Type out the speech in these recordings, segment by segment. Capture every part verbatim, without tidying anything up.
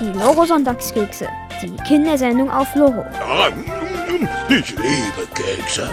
Die Loro-Sonntagskekse, die Kindersendung auf Loro. Ah, ich liebe Kekse.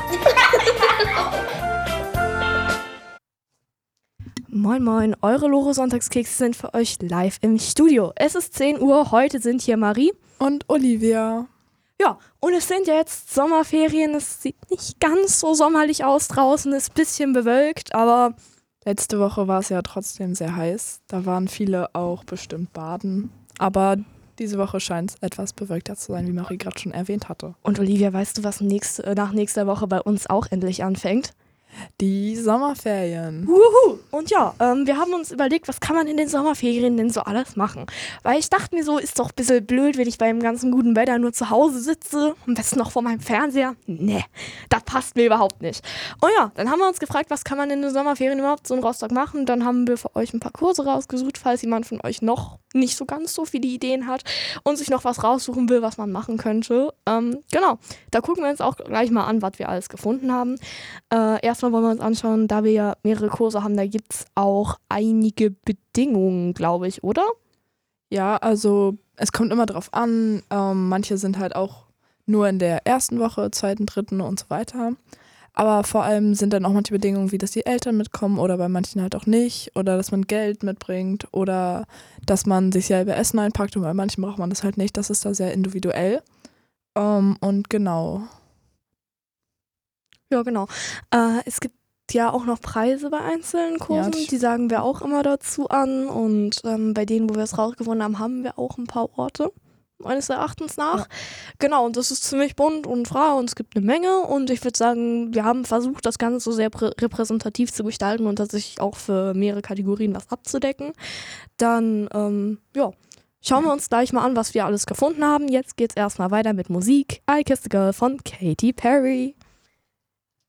Moin moin, eure Loro-Sonntagskekse sind für euch live im Studio. Es ist zehn Uhr, heute sind hier Marie und Olivia. Ja, und es sind ja jetzt Sommerferien, es sieht nicht ganz so sommerlich aus draußen, ist ein bisschen bewölkt, aber letzte Woche war es ja trotzdem sehr heiß. Da waren viele auch bestimmt baden. Aber diese Woche scheint es etwas bewölkter zu sein, wie Marie gerade schon erwähnt hatte. Und Olivia, weißt du, was nächste, nach nächster Woche bei uns auch endlich anfängt? Die Sommerferien. Wuhu! Und ja, ähm, wir haben uns überlegt, was kann man in den Sommerferien denn so alles machen? Weil ich dachte mir so, ist doch ein bisschen blöd, wenn ich beim ganzen guten Wetter nur zu Hause sitze, am besten noch vor meinem Fernseher. Nee, das passt mir überhaupt nicht. Und ja, dann haben wir uns gefragt, was kann man in den Sommerferien überhaupt so in Rostock machen? Dann haben wir für euch ein paar Kurse rausgesucht, falls jemand von euch noch nicht so ganz so viele Ideen hat und sich noch was raussuchen will, was man machen könnte. Ähm, genau, da gucken wir uns auch gleich mal an, was wir alles gefunden haben. Äh, erstmal wollen wir uns anschauen, da wir ja mehrere Kurse haben, da gibt es auch einige Bedingungen, glaube ich, oder? Ja, also es kommt immer drauf an. Ähm, manche sind halt auch nur in der ersten Woche, zweiten, dritten und so weiter. Aber vor allem sind dann auch manche Bedingungen, wie dass die Eltern mitkommen oder bei manchen halt auch nicht. Oder dass man Geld mitbringt oder dass man sich selber Essen einpackt und bei manchen braucht man das halt nicht. Das ist da sehr individuell. Ähm, und genau. Ja, genau. Äh, es gibt ja auch noch Preise bei einzelnen Kursen, Ja, die sagen wir auch immer dazu an. Und ähm, bei denen, wo wir es rausgefunden haben, haben wir auch ein paar Orte, meines Erachtens nach. Ja. Genau, und das ist ziemlich bunt und frei und es gibt eine Menge. Und ich würde sagen, wir haben versucht, das Ganze so sehr prä- repräsentativ zu gestalten und tatsächlich auch für mehrere Kategorien was abzudecken. Dann, ähm, ja, schauen wir uns gleich mal an, was wir alles gefunden haben. Jetzt geht's erstmal weiter mit Musik. I Kissed a Girl von Katy Perry.